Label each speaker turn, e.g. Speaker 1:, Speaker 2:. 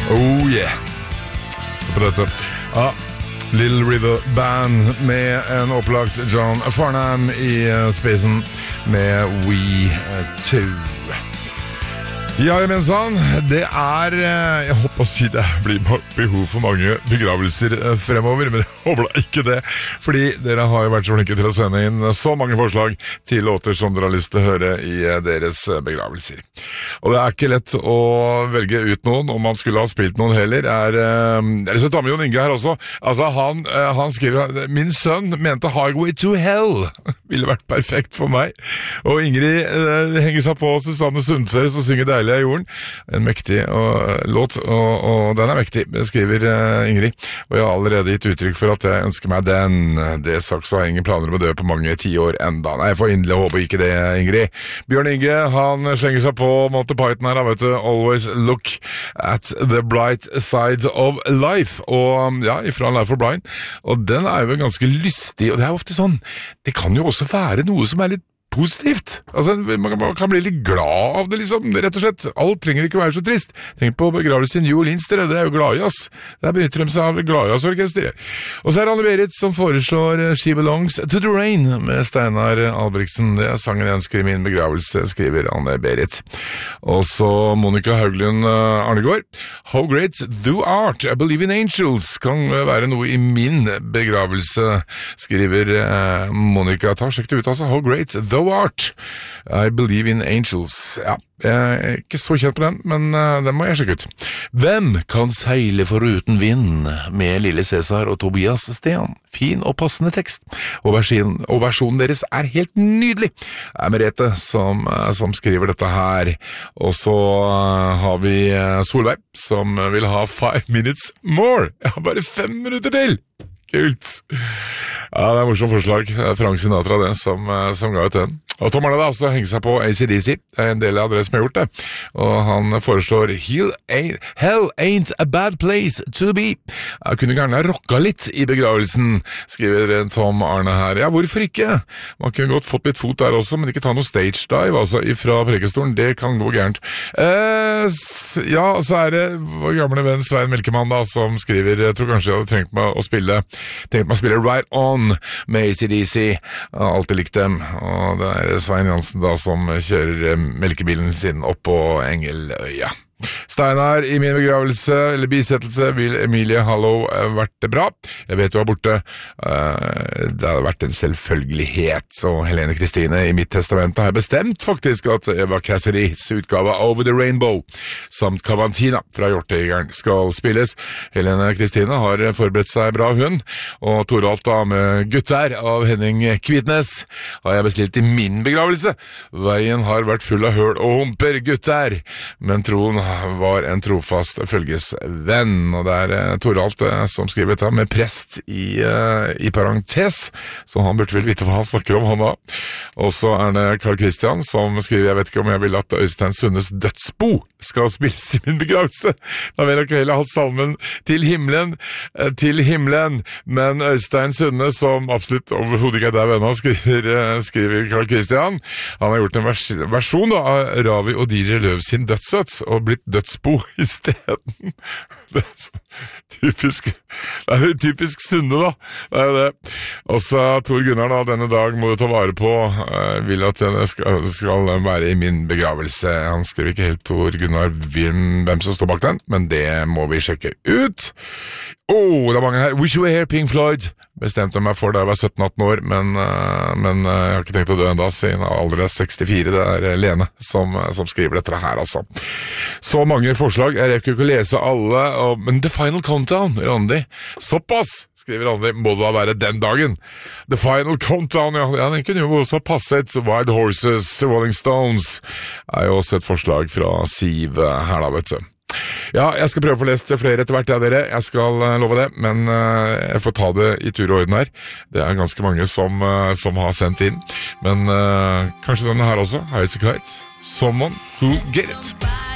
Speaker 1: Oh yeah. På dette. Ja, Little River Band med en opplagt John Farnham i spisen med We Too. Ja, mensan, det jeg håper å si det blir behov for mange begravelser fremover, men jeg håper da ikke det, fordi dere har jo vært så flinke til å sende inn så mange forslag til låter som dere har lyst til å høre i deres begravelser. Og det ikke lett å velge ut noen, om man skulle ha spilt noen heller. Jeg lyst til å ta med Jon Inge her også. Altså, han skriver, min sønn mente Highway to Hell ville vært perfekt for meg. Og Ingrid henger seg på Susanne Sundfør, som synger Deilig av jorden. En mektig låt, og den mektig, skriver Ingrid. Og jeg har allerede gitt uttrykk for at jeg ønsker meg den. Det sagt så har jeg ingen planer om å dø på mange 10 år enda. Nei, jeg får inderlig håpe ikke det, Ingrid. Bjørn Inge, han slenger seg på Monty Python her, vet du. Always look at the bright side of life. Og ja, ifra Life for Brian. Og den jo ganske lystig, og det ofte sånn. Det kan jo også være noe som litt positivt. Altså, man kan bli litt glad av det, liksom, rett og slett. Alt trenger ikke være så trist. Tenk på begravelsen New Orleans, det jo glad i oss. Der benytter de seg av glad i oss-orkester. Og så Anne-Berit som foreslår She Belongs to the Rain med Steinar Albrigtsen. Det sangen jeg ønsker i min begravelse, skriver Anne-Berit. Og så Monica Hauglund Arnegård. How great thou art, I believe in angels. Kan være noe i min begravelse, skriver Monica. Sjekk det ut, altså. How great thou art, I believe in angels. Ja, jeg ikke så kjent på den, men den må jeg sjekke ut. Hvem kan seile foruten vind med Lille Cæsar og Tobias Sten? Fin og passende tekst. Og versjonen deres helt nydelig. Det Merete som skriver dette her. Og så har vi Solveig som vil ha 5 minutes more. Jeg har bare 5 minutter til. Kult. Ja, det morsomt forslag. Frank Sinatra det som ga ut den. Og Tom Arne da også henger seg på AC/DC. Det en del av dere som har gjort det. Og han foreslår Hell ain't a bad place to be. Jeg kunne gjerne rocka litt i begravelsen, skriver Tom Arne her. Ja, hvorfor ikke? Man kunne godt fått litt fot der også, men ikke ta noe stage dive, altså, ifra prekestolen. Det kan gå gærent. Ja, så det vår gamle venn Svein Melkemann da, som skriver, jeg tror kanskje jeg hadde tenkt meg å spille Right On med AC/DC. Jeg har alltid likt dem, og det Svein Jansen da som kjører melkebilen sin opp på Engeløya. Steinar, i min begravelse eller bisettelse vil Emilie Hallow vært bra. Jeg vet du borte. Det hadde vært en selvfølgelighet. Så Helene Kristine, i mitt testament har jeg bestemt faktisk at Eva Cassidys utgave Over the Rainbow samt Cavantina fra Hjorteegeren skal spilles. Helene Kristine har forberedt seg bra, hun. Og Toralf da med Gutter av Henning Kvitnes har jeg bestilt i min begravelse. Veien har vært full av høl og humper, Gutter. Men troen var en trofast følgesvenn, og det Toralf som skriver dette med prest i parentes, så han burde vel vite hva han snakker om, han da. Og så det Carl Christian som skriver, jeg vet ikke om jeg vil at Øystein Sundes dødsbo skal spilles i min begravelse. Da vil jeg heller hatt salmen til himmelen, men Øystein Sunde, som absolutt overhodet ikke der ennå, skriver Carl Christian. Han har gjort en versjon da, av Ravi og DJ Løv sin dødsøt, og blitt dødsbo i stedet. Det så typisk. Det typisk Sunde da. Det det. Og så Tor Gunnar da, denne dag må du ta vare på, vil at jeg skal være i min begravelse. Han skrev ikke helt Tor Gunnar hvem som står bak den, men det må vi sjekke ut. Det mange her. Wish You Were Here, Pink Floyd. Bestemte meg for da jeg var 17-18 år, men jeg har ikke tenkt å dø enda, siden jeg allerede 64. Det Lene som skriver dette her, altså. Så mange forslag, jeg rekker ikke å lese alle, men The Final Countdown, Randi. Såpass, skriver Randi, må det da være den dagen. The Final Countdown, ja, den kunne jo også passet. Wild Horses, Rolling Stones. Jeg jo også et forslag fra Siv her da, vet du. Ja, jeg skal prøve å få lest flere etter hvert, dere. Jeg skal love det, men jeg får ta det i tur og orden her. Det ganske mange som har sendt inn. Men kanskje denne her også, Highasakite. Someone Who'll Get It.